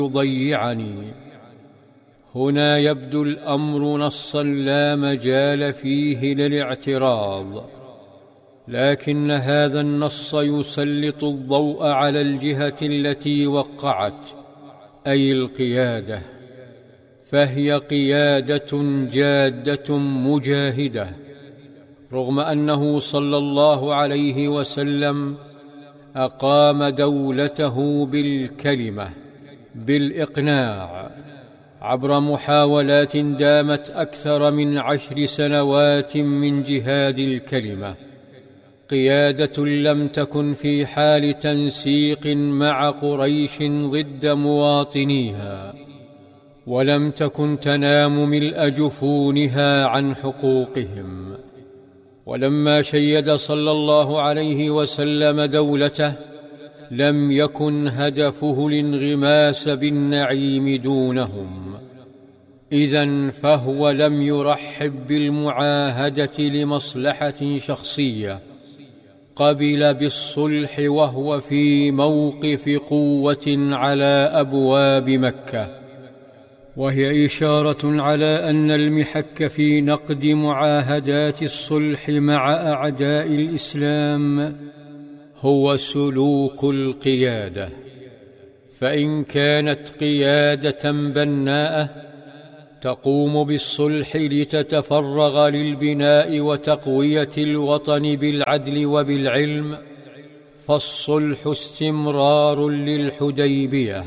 يضيعني. هنا يبدو الأمر نصا لا مجال فيه للاعتراض، لكن هذا النص يسلط الضوء على الجهة التي وقعت، أي القيادة، فهي قيادة جادة مجاهدة، رغم أنه صلى الله عليه وسلم أقام دولته بالكلمة، بالإقناع، عبر محاولات دامت أكثر من 10 سنوات من جهاد الكلمة، قيادة لم تكن في حال تنسيق مع قريش ضد مواطنيها، ولم تكن تنام ملء جفونها عن حقوقهم. ولما شيد صلى الله عليه وسلم دولته لم يكن هدفه الانغماس بالنعيم دونهم، إذن فهو لم يرحب بالمعاهدة لمصلحة شخصية، قبل بالصلح وهو في موقف قوة على أبواب مكة، وهي إشارة على أن المحك في نقد معاهدات الصلح مع أعداء الإسلام هو سلوك القيادة. فإن كانت قيادة بناءة تقوم بالصلح لتتفرغ للبناء وتقوية الوطن بالعدل وبالعلم، فالصلح استمرار للحديبية،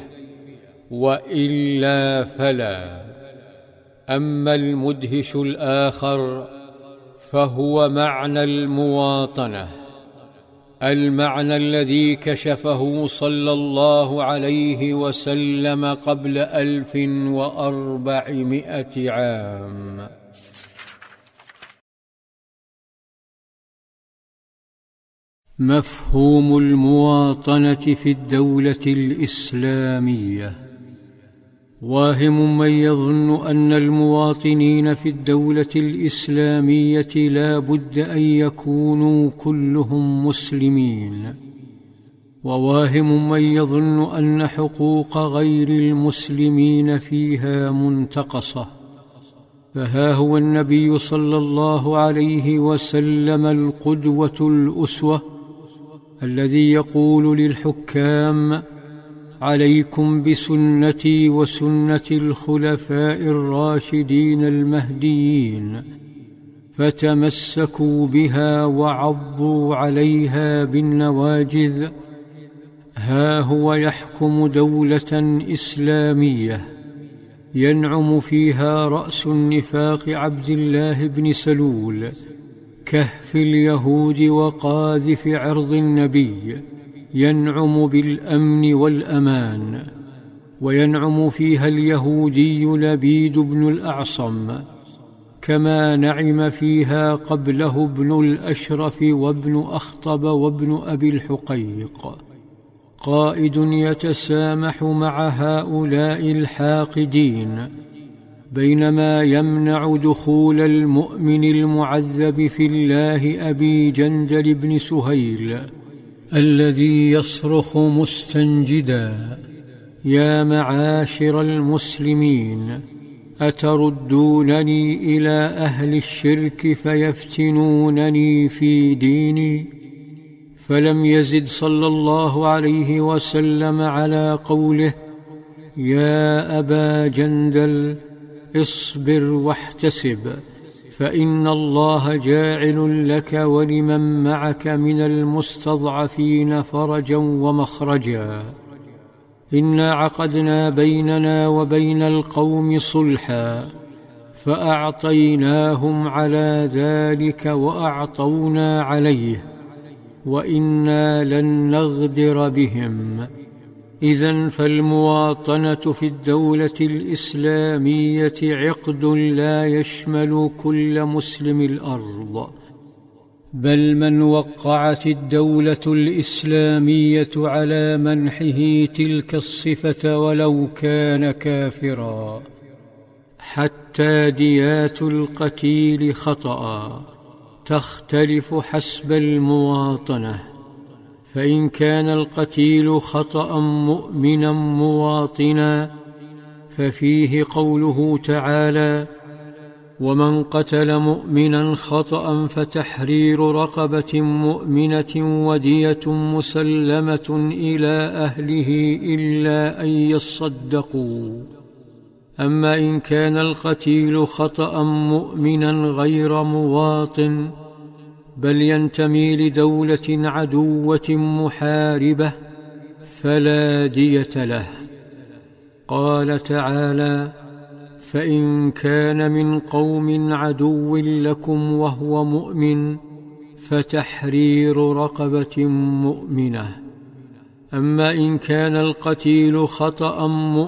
وإلا فلا. أما المدهش الآخر فهو معنى المواطنة، المعنى الذي كشفه صلى الله عليه وسلم قبل 1400 عام. مفهوم المواطنة في الدولة الإسلامية. واهم من يظن أن المواطنين في الدولة الإسلامية لا بد أن يكونوا كلهم مسلمين، وواهم من يظن أن حقوق غير المسلمين فيها منتقصة. فها هو النبي صلى الله عليه وسلم القدوة الأسوة الذي يقول للحكام: عليكم بسنتي وسنة الخلفاء الراشدين المهديين، فتمسكوا بها وعضوا عليها بالنواجذ. ها هو يحكم دولة إسلامية ينعم فيها رأس النفاق عبد الله بن سلول، كهف اليهود وقاذف عرض النبي، ينعم بالأمن والأمان، وينعم فيها اليهودي لبيد بن الأعصم، كما نعم فيها قبله ابن الأشرف وابن أخطب وابن أبي الحقيق. قائد يتسامح مع هؤلاء الحاقدين، بينما يمنع دخول المؤمن المعذب في الله أبي جندل بن سهيل الذي يصرخ مستنجدا: يا معاشر المسلمين، أتردونني إلى أهل الشرك فيفتنونني في ديني؟ فلم يزد صلى الله عليه وسلم على قوله: يا أبا جندل، اصبر واحتسب، فإن الله جاعل لك ولمن معك من المستضعفين فرجا ومخرجا. إنا عقدنا بيننا وبين القوم صلحا، فأعطيناهم على ذلك وأعطونا عليه، وإنا لن نغدر بهم. إذن فالمواطنة في الدولة الإسلامية عقد لا يشمل كل مسلم الأرض، بل من وقعت الدولة الإسلامية على منحه تلك الصفة ولو كان كافرا، حتى ديات القتيل خطأ تختلف حسب المواطنة. فإن كان القتيل خطأ مؤمنا مواطنا ففيه قوله تعالى: ومن قتل مؤمنا خطأ فتحرير رقبة مؤمنة ودية مسلمة إلى أهله إلا أن يصدقوا. أما إن كان القتيل خطأ مؤمنا غير مواطن بل ينتمي لدولة عدوة محاربة فلا دية له. قال تعالى: فإن كان من قوم عدو لكم وهو مؤمن فتحرير رقبة مؤمنة. أما إن كان القتيل خطأ